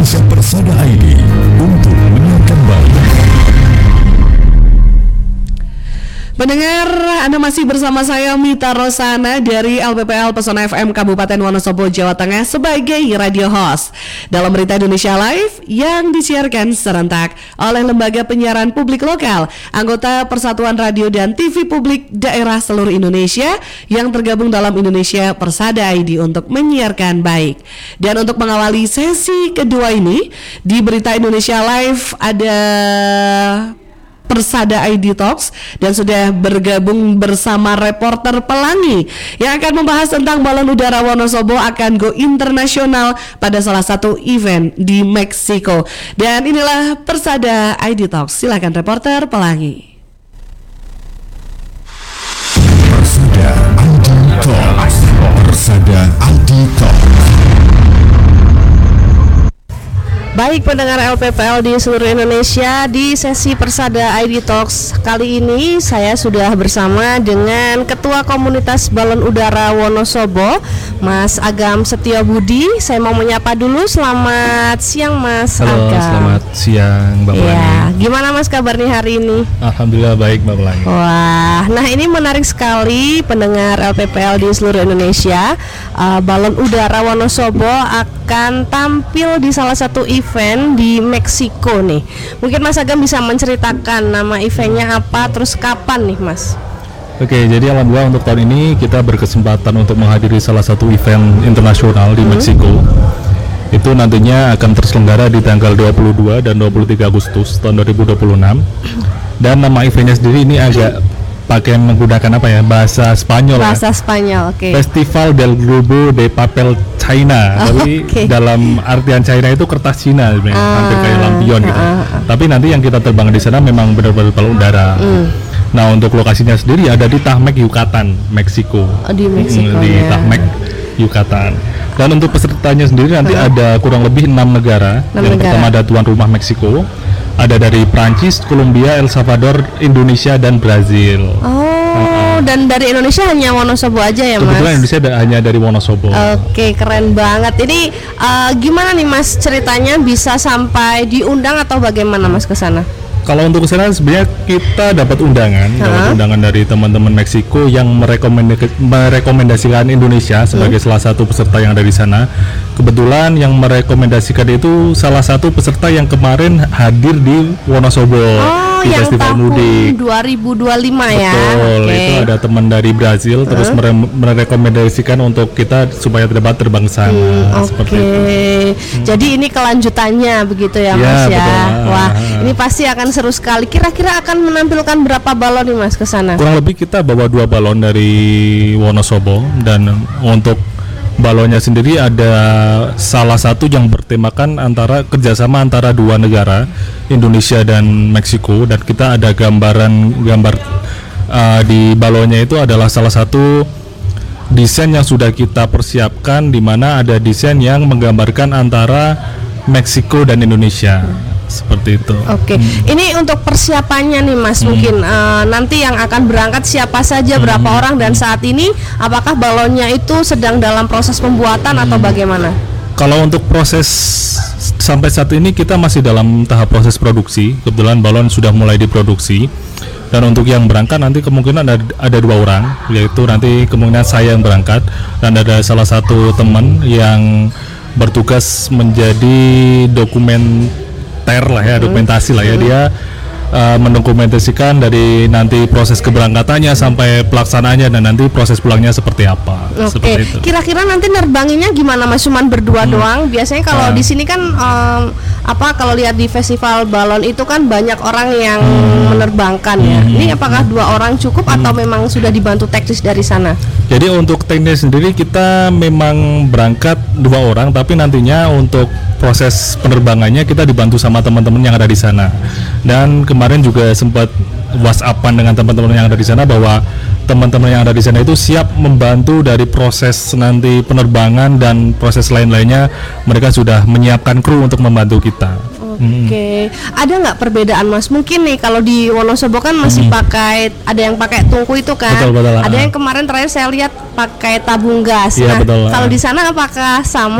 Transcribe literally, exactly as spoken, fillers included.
Indonesia Persada I D untuk menyiarkan balik. Pendengar, Anda masih bersama saya Mita Rosana dari L P P L Pesona F M Kabupaten Wonosobo, Jawa Tengah sebagai radio host dalam Berita Indonesia Live yang disiarkan serentak oleh Lembaga Penyiaran Publik Lokal, anggota Persatuan Radio dan T V Publik Daerah seluruh Indonesia yang tergabung dalam Indonesia Persada I D untuk menyiarkan baik. Dan untuk mengawali sesi kedua ini di Berita Indonesia Live ada Persada I D Talks dan sudah bergabung bersama reporter Pelangi yang akan membahas tentang balon udara Wonosobo akan go internasional pada salah satu event di Meksiko. Dan inilah Persada I D Talks. Silakan reporter Pelangi. Persada I D Talks. Persada I D Talks. Baik pendengar L P P L di seluruh Indonesia, di sesi Persada I D Talks kali ini saya sudah bersama dengan Ketua Komunitas Balon Udara Wonosobo, Mas Agam Setiobudi. Saya mau menyapa dulu, selamat siang Mas Halo, Agam. Selamat siang Mbak Pelangi. Ya, gimana Mas kabarnya hari ini? Alhamdulillah baik Mbak Pelangi. Wah, nah ini menarik sekali pendengar L P P L di seluruh Indonesia. uh, Balon Udara Wonosobo akan tampil di salah satu event di Meksiko nih. Mungkin Mas Agam bisa menceritakan nama eventnya apa, terus kapan nih Mas? Oke, jadi alhamdulillah untuk tahun ini kita berkesempatan untuk menghadiri salah satu event internasional di hmm. Meksiko. Itu nantinya akan terselenggara di tanggal dua puluh dua dan dua puluh tiga Agustus tahun dua ribu dua puluh enam. Dan nama eventnya sendiri ini agak pakai menggunakan apa ya, bahasa Spanyol. Bahasa ya? Spanyol, oke. Okay. Festival del Globo de Papel China. Oh, tapi okay. dalam artian China itu kertas Cina sebenarnya, ah, hampir kayak lampion gitu. Ah, ah. Tapi nanti yang kita terbang di sana memang benar-benar balon udara. Mm. Nah, untuk lokasinya sendiri ada di Tahmek, Yucatan, Meksiko. Oh, di Meksiko. Hmm, di ya. Tahmek, Yucatan. Dan untuk pesertanya sendiri nanti uh. ada kurang lebih enam negara. enam yang negara. Pertama ada tuan rumah Meksiko. Ada dari Prancis, Kolombia, El Salvador, Indonesia, dan Brazil. Oh, uh-uh. dan dari Indonesia hanya Wonosobo aja ya Mas? Kebetulan Indonesia ada, hanya dari Wonosobo. Oke, keren banget. Ini uh, gimana nih Mas ceritanya bisa sampai diundang atau bagaimana Mas ke sana? Kalau untuk kesana sebenarnya kita dapat undangan, uh-huh. dapat undangan dari teman-teman Meksiko yang merekomendasi, merekomendasikan Indonesia sebagai hmm. salah satu peserta yang ada di sana. Kebetulan yang merekomendasikan itu salah satu peserta yang kemarin hadir di Wonosobo. Oh, di yang Festival tahun Mudik dua ribu dua puluh lima ya. Betul, okay. Itu ada teman dari Brazil uh-huh. terus mere- merekomendasikan untuk kita supaya dapat terbang sana. Hmm, seperti okay. itu. Hmm. Jadi ini kelanjutannya begitu ya, ya Mas ya. Betul. Wah, ini pasti akan seru sekali. Kira-kira akan menampilkan berapa balon nih Mas ke sana? Kurang lebih kita bawa dua balon dari Wonosobo, dan untuk balonnya sendiri ada salah satu yang bertemakan antara kerjasama antara dua negara, Indonesia dan Meksiko, dan kita ada gambaran gambar uh, di balonnya itu adalah salah satu desain yang sudah kita persiapkan, di mana ada desain yang menggambarkan antara Meksiko dan Indonesia. Seperti itu. Oke, okay. hmm. ini untuk persiapannya nih Mas, hmm. mungkin uh, nanti yang akan berangkat siapa saja, berapa hmm. orang, dan saat ini apakah balonnya itu sedang dalam proses pembuatan hmm. atau bagaimana? Kalau untuk proses sampai saat ini kita masih dalam tahap proses produksi. Kebetulan balon sudah mulai diproduksi. Dan untuk yang berangkat nanti kemungkinan ada, ada dua orang, yaitu nanti kemungkinan saya yang berangkat dan ada salah satu teman yang bertugas menjadi dokumen ter lah ya, dokumentasi lah ya, dia uh, mendokumentasikan dari nanti proses keberangkatannya sampai pelaksanaannya dan nanti proses pulangnya seperti apa. Oke. Okay. Kira-kira nanti nerbanginnya gimana Mas? Cuman berdua hmm. doang? Biasanya kalau nah. di sini kan um, apa kalau lihat di festival balon itu kan banyak orang yang hmm. menerbangkan ya. Hmm. Ini apakah dua orang cukup hmm. atau memang sudah dibantu teknis dari sana? Jadi untuk teknis sendiri kita memang berangkat dua orang, tapi nantinya untuk proses penerbangannya kita dibantu sama teman-teman yang ada di sana. Dan kemarin juga sempat WhatsAppan dengan teman-teman yang ada di sana bahwa teman-teman yang ada di sana itu siap membantu dari proses nanti penerbangan dan proses lain-lainnya. Mereka sudah menyiapkan kru untuk membantu kita. Oke, okay. hmm. ada nggak perbedaan Mas? Mungkin nih kalau di Wonosobo kan masih hmm. pakai, ada yang pakai tungku itu kan, betul, betul, ada yang kemarin terakhir saya lihat pakai tabung gas. Ya, nah, kalau di sana apakah sama